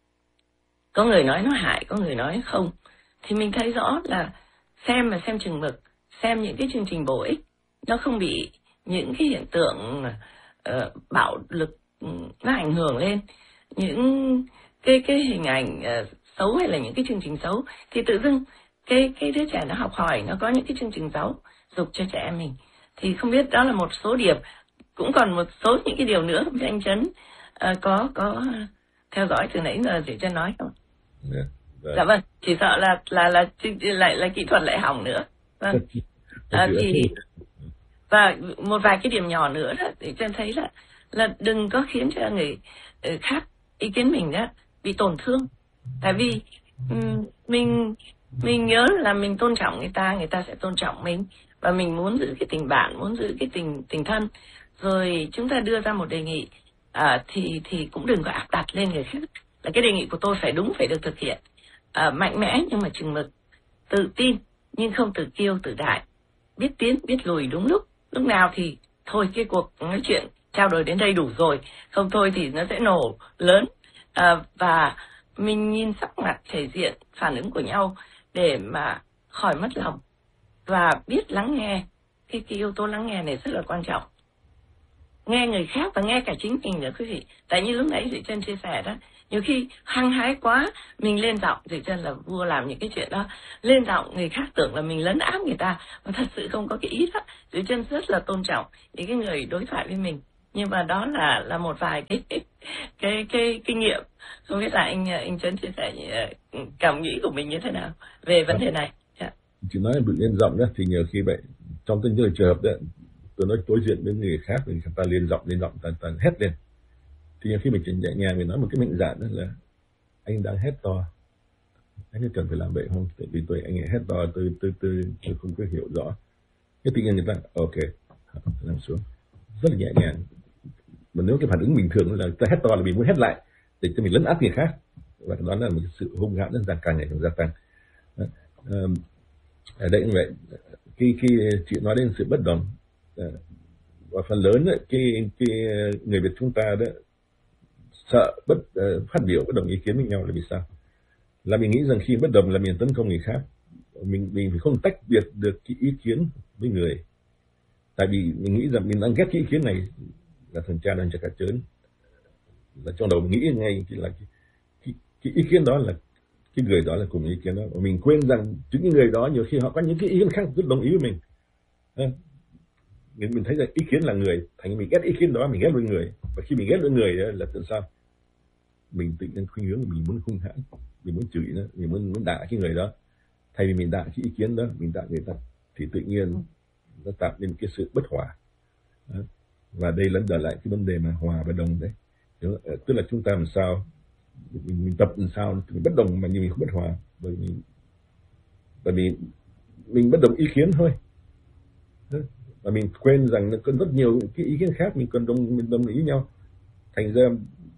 Có người nói nó hại, có người nói không. Thì mình thấy rõ là xem mà xem chừng mực, xem những cái chương trình bổ ích, nó không bị những cái hiện tượng uh, bạo lực nó ảnh hưởng lên, những cái cái hình ảnh uh, xấu hay là những cái chương trình xấu, thì tự dưng cái cái đứa trẻ nó học hỏi, nó có những cái chương trình giáo dục cho trẻ em mình. Thì không biết đó là một số điểm, cũng còn một số những cái điều nữa không biết anh Trấn uh, có có theo dõi từ nãy giờ để cho nói không? Yeah, right. Dạ vâng, chỉ sợ là là là lại là kỹ thuật lại hỏng nữa. Vâng. À, thì và một vài cái điểm nhỏ nữa đó để Trân thấy là là đừng có khiến cho người khác ý kiến mình đó bị tổn thương. Tại vì um, mình mình nhớ là mình tôn trọng người ta, người ta sẽ tôn trọng mình, và mình muốn giữ cái tình bạn, muốn giữ cái tình tình thân. Rồi chúng ta đưa ra một đề nghị à, thì thì cũng đừng có áp đặt lên người khác là cái đề nghị của tôi phải đúng, phải được thực hiện. À, mạnh mẽ nhưng mà chừng mực, tự tin nhưng không tự kiêu tự đại, biết tiến biết lùi đúng lúc. Lúc nào thì thôi cái cuộc nói chuyện trao đổi đến đây đủ rồi, không thôi thì nó sẽ nổ lớn. À, và mình nhìn sắc mặt, thể diện, phản ứng của nhau để mà khỏi mất lòng, và biết lắng nghe. Cái, cái yếu tố lắng nghe này rất là quan trọng. nghe người khác và nghe cả chính mình nữa quý vị. Tại như lúc nãy Duy Trân chia sẻ đó, nhiều khi hăng hái quá, mình lên giọng, Duy Trân là vua làm những cái chuyện đó, lên giọng người khác tưởng là mình lấn áp người ta, mà thật sự không có cái ý đó. Duy Trân rất là tôn trọng những cái người đối thoại với mình, nhưng mà đó là là một vài cái cái cái, cái kinh nghiệm. Không biết là anh anh Trân chia sẻ cảm nghĩ của mình như thế nào về vấn đề này. Yeah. Chị nói bị lên giọng đó thì nhiều khi vậy, trong những trường hợp đó tôi nói đối diện với người khác thì ta lên giọng lên giọng ta, ta hét lên, thì nhiều khi mình chỉ nhẹ nhàng mình nói một cái mệnh dạng đó là anh đang hét to, anh có cần phải làm vậy không, tại vì tôi anh hét to tôi tôi tôi, tôi không có hiểu rõ. Cái tự nhiên người ta ok làm xuống rất là nhẹ nhàng. Mà nếu cái phản ứng bình thường là ta hét to là mình muốn hét lại để cho mình lấn áp người khác, và đó là một sự hung hãn rất càng ngày càng gia tăng. Ở đây như vậy, khi khi chị nói đến sự bất đồng, và phần lớn ấy, cái cái người Việt chúng ta đó sợ bất uh, phát biểu bất đồng ý kiến với nhau là vì sao? Là mình nghĩ rằng khi bất đồng là mình tấn công người khác, mình mình phải không tách biệt được cái ý kiến với người. Tại vì mình nghĩ rằng mình đang ghét cái ý kiến này là thằng cha đang cho cả trớn, là trong đầu mình nghĩ ngay là cái, cái, cái ý kiến đó là cái người đó là cùng ý kiến đó, và mình quên rằng chính những người đó nhiều khi họ có những cái ý kiến khác rất đồng ý với mình. Mình, mình thấy rằng ý kiến là người, thành mình ghét ý kiến đó, mình ghét với người, và khi mình ghét với người đó là tại sao? Mình tự nhiên khuynh hướng mình muốn hung hãn, mình muốn chửi nó, mình muốn muốn đả cái người đó, thay vì mình đả cái ý kiến đó, mình đả người ta, thì tự nhiên nó tạo nên cái sự bất hòa. Đó. Và đây lẫn trở lại cái vấn đề mà hòa và đồng đấy. Tức là chúng ta làm sao mình, mình tập làm sao mình bất đồng mà nhưng mình không bất hòa, bởi vì bởi vì mình bất đồng ý kiến thôi. Đó. Và mình quên rằng nó có rất nhiều cái ý kiến khác mình cần đồng mình đồng ý nhau, thành ra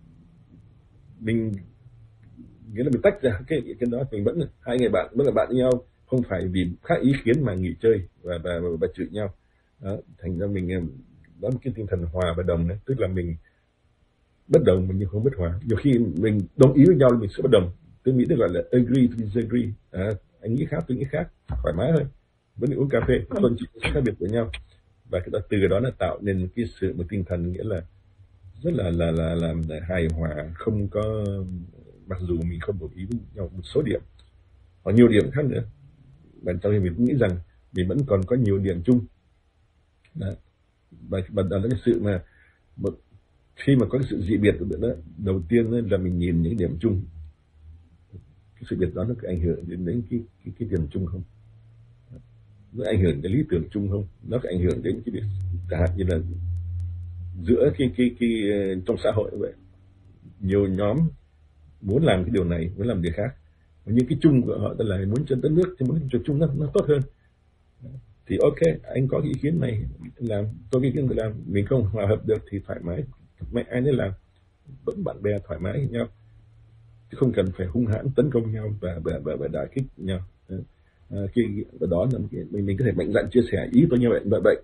mình nghĩa là mình tách ra cái cái đó, mình vẫn hai người bạn vẫn là bạn với nhau, không phải vì khác ý kiến mà nghỉ chơi và và và, và chửi nhau. Đó, thành ra mình đó là cái tinh thần hòa và đồng đấy, tức là mình bất đồng mà nhưng không bất hòa. Nhiều khi mình đồng ý với nhau mình sẽ bất đồng, tôi nghĩ tức gọi là agree to disagree. À, anh nghĩ khác tôi nghĩ khác, thoải mái thôi, vẫn đi uống cà phê, tôn trọng khác biệt của nhau, và cái đó, từ đó nó tạo nên cái sự một tinh thần nghĩa là rất là là là làm hài hòa, không có, mặc dù mình không đồng ý với nhau một số điểm hoặc nhiều điểm khác nữa, và trong khi mình cũng nghĩ rằng mình vẫn còn có nhiều điểm chung. Đó. Và, và đó là cái sự mà một, khi mà có cái sự dị biệt của đó, đầu tiên là mình nhìn những điểm chung, cái sự biệt đó nó có ảnh hưởng đến đến cái cái cái điểm chung không, nó ảnh hưởng đến lý tưởng chung không, nó có ảnh hưởng đến cái việc chẳng hạn như là giữa cái cái cái trong xã hội như vậy, nhiều nhóm muốn làm cái điều này, muốn làm điều khác, nhưng cái chung của họ là muốn cho đất nước, cho muốn cho chung nó, nó tốt hơn, thì ok, anh có cái ý kiến này làm, tôi cái ý kiến tôi làm, mình không hòa hợp được thì thoải mái, mẹ ai nên làm, vẫn bạn bè thoải mái với nhau, chứ không cần phải hung hãn tấn công nhau và và và, và đả kích nhau. À, cái và đó là cái, mình mình có thể mạnh dạn chia sẻ ý tôi như vậy vậy vậy,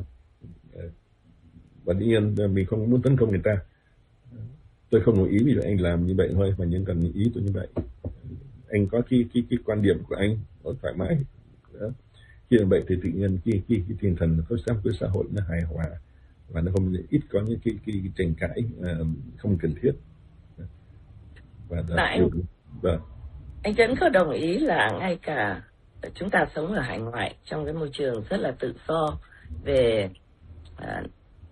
và dĩ nhiên mình không muốn tấn công người ta, tôi không có ý vì anh làm như vậy thôi, mà nhưng cần ý tôi như vậy, anh có cái cái cái quan điểm của anh nó thoải mái. Đó. Khi làm vậy thì tự nhiên cái cái cái tinh thần của xã hội xã hội nó hài hòa, và nó không ít có những cái cái, cái tranh cãi uh, không cần thiết. Và đó, anh, vâng. anh Trấn có đồng ý là ngay cả chúng ta sống ở hải ngoại trong cái môi trường rất là tự do về uh,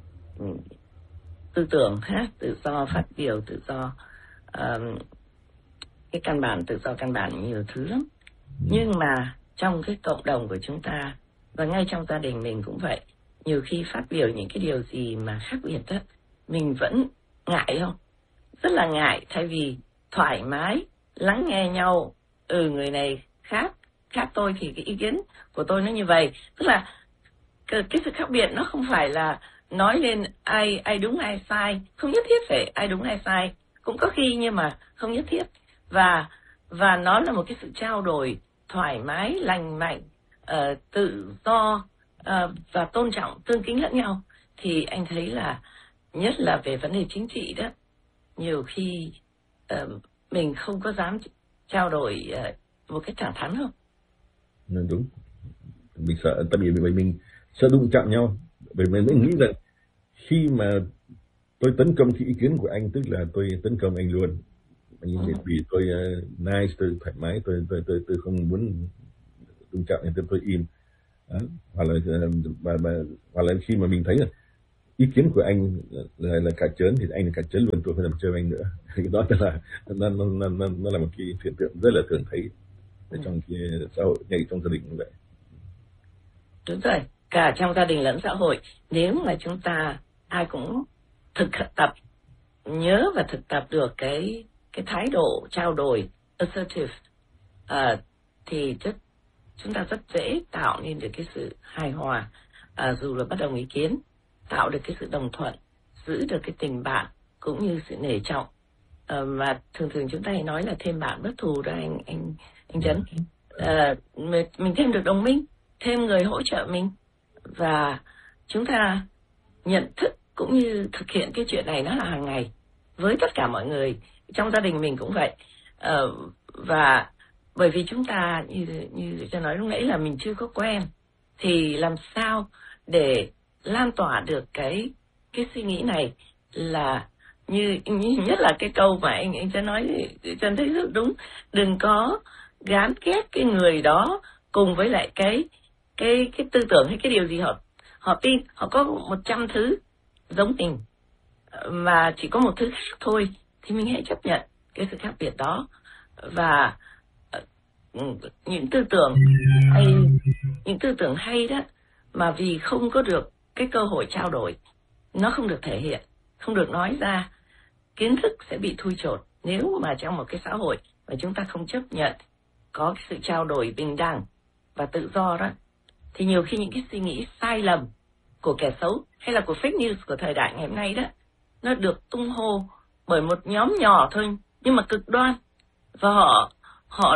tư tưởng khác, tự do phát biểu, tự do uh, cái căn bản, tự do căn bản nhiều thứ lắm. Ừ. Nhưng mà trong cái cộng đồng của chúng ta và ngay trong gia đình mình cũng vậy, nhiều khi phát biểu những cái điều gì mà khác biệt đó, mình vẫn ngại không? Rất là ngại, thay vì thoải mái lắng nghe nhau, ừ người này khác khác tôi thì cái ý kiến của tôi nó như vậy, tức là cái, cái sự khác biệt nó không phải là nói lên ai ai đúng ai sai, không nhất thiết phải ai đúng ai sai, cũng có khi nhưng mà không nhất thiết, và và nó là một cái sự trao đổi thoải mái, lành mạnh, uh, tự do uh, và tôn trọng, tương kính lẫn nhau. Thì anh thấy là nhất là về vấn đề chính trị đó, nhiều khi uh, mình không có dám trao đổi uh, một cách thẳng thắn không? Đúng, mình sợ, tại vì bởi mình sợ đụng chạm nhau, bởi mình mới nghĩ rằng khi mà tôi tấn công cái ý kiến của anh, tức là tôi tấn công anh luôn. Anh ừ. Vì tôi uh, nice, tôi thoải mái, tôi tôi tôi tôi không muốn tôn trọng nên tôi, tôi im. Đó. Hoặc là và, và, hoặc là khi mà mình thấy là ý kiến của anh là, là, là cà chớn thì anh là cà chớn luôn, tôi không làm chơi anh nữa. Cái đó là nó, nó, nó, nó, nó là một cái hiện tượng rất là thường thấy ở trong cái xã hội, ngay trong gia đình như vậy. Đúng rồi, cả trong gia đình lẫn xã hội, nếu mà chúng ta ai cũng thực tập, nhớ và thực tập được cái cái thái độ trao đổi assertive, uh, thì rất, chúng ta rất dễ tạo nên được cái sự hài hòa, uh, dù là bất đồng ý kiến, tạo được cái sự đồng thuận, giữ được cái tình bạn cũng như sự nể trọng, uh, mà thường thường chúng ta hay nói là thêm bạn bất thù đó anh anh anh Trấn. Uh, mình, mình thêm được đồng minh, thêm người hỗ trợ mình, và chúng ta nhận thức cũng như thực hiện cái chuyện này nó là hàng ngày với tất cả mọi người. Trong gia đình mình cũng vậy. Ờ, và bởi vì chúng ta như như cho nói lúc nãy là mình chưa có quen, thì làm sao để lan tỏa được cái cái suy nghĩ này, là như, như nhất là cái câu mà anh anh sẽ nói, Trần thấy rất đúng. Đừng có gán ghép cái người đó cùng với lại cái cái cái tư tưởng hay cái điều gì họ họ tin. Họ có một trăm thứ giống mình mà chỉ có một thứ khác thôi, thì mình hãy chấp nhận cái sự khác biệt đó. Và uh, những tư tưởng hay những tư tưởng hay đó mà vì không có được cái cơ hội trao đổi, nó không được thể hiện, không được nói ra, kiến thức sẽ bị thui chột. Nếu mà trong một cái xã hội mà chúng ta không chấp nhận có cái sự trao đổi bình đẳng và tự do đó, thì nhiều khi những cái suy nghĩ sai lầm của kẻ xấu hay là của fake news của thời đại ngày hôm nay đó, nó được tung hô bởi một nhóm nhỏ thôi nhưng mà cực đoan, và họ họ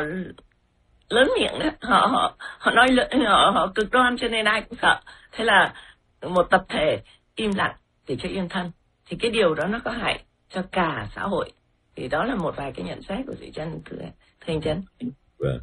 lớn miệng đó, họ họ họ nói họ họ cực đoan cho nên ai cũng sợ. Thế là một tập thể im lặng để cho yên thân, thì cái điều đó nó có hại cho cả xã hội. Thì đó là một vài cái nhận xét của chị Trân, thưa thưa anh Trân. Vâng.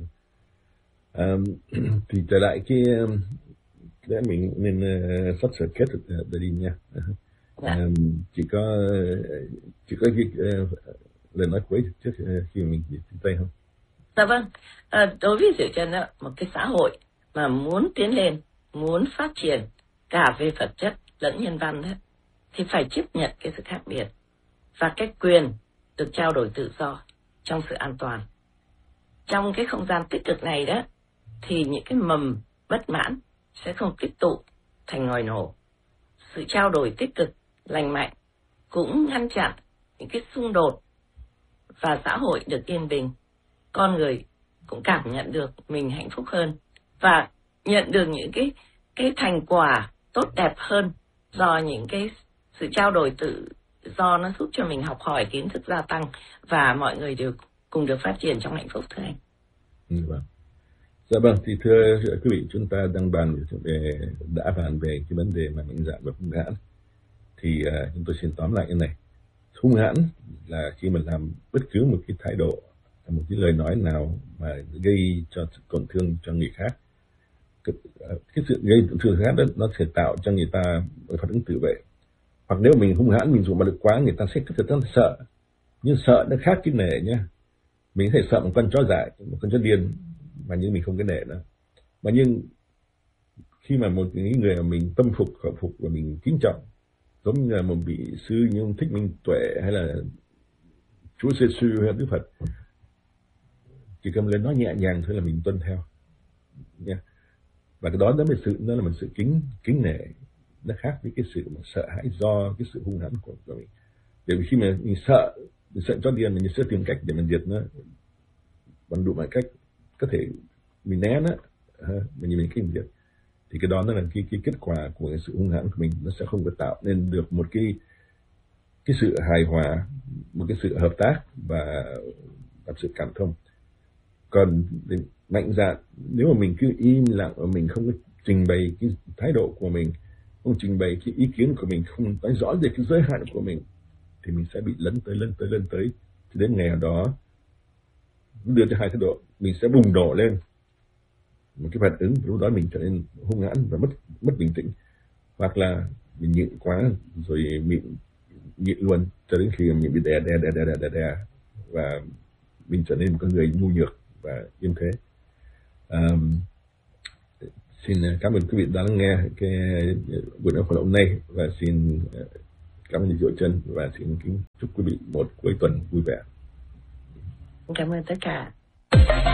Um, thì trở lại cái để mình nên uh, sắp sửa kết được uh, đi nha. Dạ. Um, chỉ có chỉ có cái uh, lời nói cuối trước uh, khi mình chia tay không? Dạ vâng. À, đối với Diệu Trân đó, một cái xã hội mà muốn tiến lên, muốn phát triển cả về vật chất lẫn nhân văn đó, thì phải chấp nhận cái sự khác biệt và cái quyền được trao đổi tự do trong sự an toàn. Trong cái không gian tích cực này đó, thì những cái mầm bất mãn sẽ không tích tụ thành ngòi nổ. Sự trao đổi tích cực, lành mạnh cũng ngăn chặn những cái xung đột, và xã hội được yên bình. Con người cũng cảm nhận được mình hạnh phúc hơn và nhận được những cái cái thành quả tốt đẹp hơn do những cái sự trao đổi tự do, nó giúp cho mình học hỏi, kiến thức gia tăng, và mọi người đều cùng được phát triển trong hạnh phúc, thưa anh. Ừ, vâng. Dạ vâng, thì thưa quý vị, chúng ta đang bàn về đã bàn về cái vấn đề mà mạnh dạn và hung hãn. Thì uh, chúng tôi xin tóm lại cái này. Hung hãn là khi mình làm bất cứ một cái thái độ, một cái lời nói nào mà gây cho tổn thương cho người khác. Cái, cái sự gây tổn thương khác đó, nó sẽ tạo cho người ta phản ứng tự vệ. Hoặc nếu mình hung hãn, mình dùng bạo lực quá, người ta sẽ rất là sợ. Nhưng sợ nó khác cái nể nhá. Mình có thể sợ một con chó dại, một con chó điên, mà nhưng mình không cái nể nữa. Mà nhưng khi mà một người mà mình tâm phục, khẩu phục và mình kính trọng, giống như là một vị sư như ông Thích Minh Tuệ hay là Chúa Giêsu hay Đức Phật, chỉ cần lên nói nhẹ nhàng thôi là mình tuân theo nha. Và cái đó đó là sự đó là một sự kính kính nể, nó khác với cái sự mà sợ hãi do cái sự hung hãn của, của mình. Bởi vì khi mà mình sợ mình sợ cho điên, mình sẽ tìm cách để mình diệt nó bằng đủ mọi cách có thể. Mình né nó, mình nhìn mình kinh diệt, thì cái đó nó là cái cái kết quả của cái sự hung hãn của mình, nó sẽ không có tạo nên được một cái cái sự hài hòa, một cái sự hợp tác và và sự cảm thông. Còn mạnh dạn, nếu mà mình cứ im lặng và mình không trình bày cái thái độ của mình, không trình bày cái ý kiến của mình, không nói rõ về cái giới hạn của mình, thì mình sẽ bị lấn tới lấn tới lấn tới thì đến ngày nào đó đưa cho hai thái độ, mình sẽ bùng nổ lên một cái phản ứng, lúc đó mình trở nên hung hãn và mất mất bình tĩnh, hoặc là mình nhịn quá rồi mình nhịn luôn cho đến khi mình bị đè đè đè đè đè đè, đè và mình trở nên một con người nhu nhược và yên thế. Um, xin cảm ơn quý vị đã lắng nghe cái buổi nói chuyện hôm nay, và xin cảm ơn Diệu Chân, và xin kính chúc quý vị một cuối tuần vui vẻ. Cảm ơn tất cả.